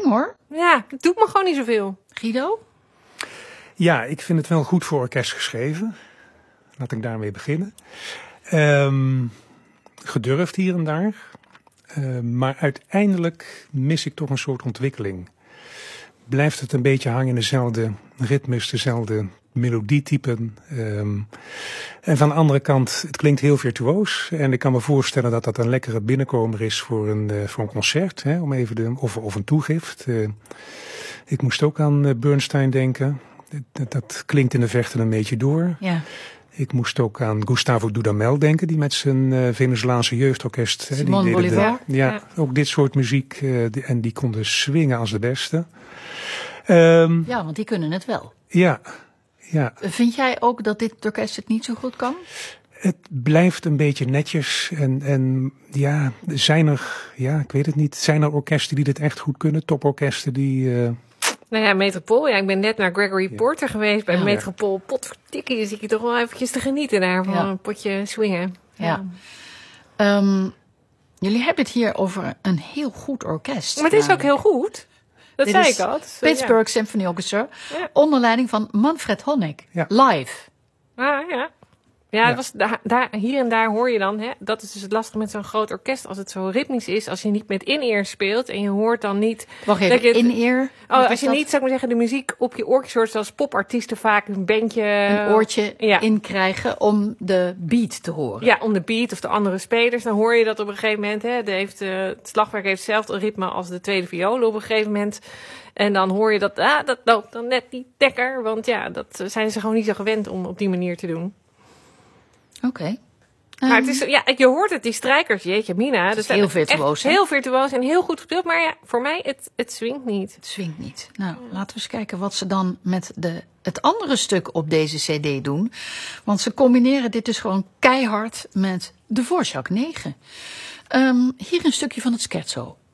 hoor. Ja, het doet me gewoon niet zoveel. Guido? Ja, ik vind het wel goed voor orkest geschreven. Laat ik daarmee beginnen. Gedurfd hier en daar. Maar uiteindelijk mis ik toch een soort ontwikkeling. Blijft het een beetje hangen in dezelfde ritmes, dezelfde melodietypen. En van de andere kant, het klinkt heel virtuoos. En ik kan me voorstellen dat dat een lekkere binnenkomer is voor een concert. Hè, om even of een toegift. Ik moest ook aan Bernstein denken. Dat klinkt in de vechten een beetje door. Ja. Ik moest ook aan Gustavo Dudamel denken, die met zijn Venezolaanse jeugdorkest. Simon Bolivar. Ja, ook dit soort muziek. En die konden swingen als de beste. Ja, want die kunnen het wel. Ja. Vind jij ook dat dit orkest het niet zo goed kan? Het blijft een beetje netjes. En ja, ik weet het niet. Zijn er orkesten die dit echt goed kunnen? Toporkesten die... Nou ja, Metropool. Ja, ik ben net naar Gregory Porter geweest bij Metropool. Potverdikke, dan zit je toch wel eventjes te genieten daar van een potje swingen. Ja. Jullie hebben het hier over een heel goed orkest. Maar het is ook heel goed. Dat zei ik al. Pittsburgh Symphony Orchestra. Ja. Onder leiding van Manfred Honeck. Ja. Live. Ah, ja. Ja, het was hier en daar hoor je dan, hè, dat is dus het lastige met zo'n groot orkest, als het zo ritmisch is, als je niet met in-ear speelt en je hoort dan niet... Wacht even, in-ear? Als je niet, zou ik maar zeggen, de muziek op je oortjes hoort, zoals popartiesten vaak een bandje... Een oortje inkrijgen om de beat te horen. Ja, om de beat of de andere spelers, dan hoor je dat op een gegeven moment, hè, het slagwerk heeft hetzelfde ritme als de tweede violen op een gegeven moment. En dan hoor je dat loopt dan net niet lekker, want ja, dat zijn ze gewoon niet zo gewend om op die manier te doen. Oké. Maar het is, je hoort het, die strijkers, jeetje mina. Het is heel virtuoos. Heel virtuoos en heel goed gespeeld. Maar ja, voor mij, het swingt niet. Het swingt niet. Nou, laten we eens kijken wat ze dan met het andere stuk op deze cd doen. Want ze combineren dit dus gewoon keihard met de Dvorak 9. Hier een stukje van het scherzo.